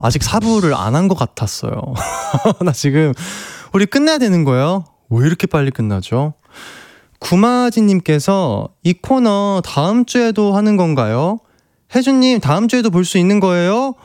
아직 4부를 안 한 것 같았어요. 나 지금 우리 끝내야 되는 거예요? 왜 이렇게 빨리 끝나죠? 구마진님께서 이 코너 다음 주에도 하는 건가요? 혜준님 다음 주에도 볼 수 있는 거예요?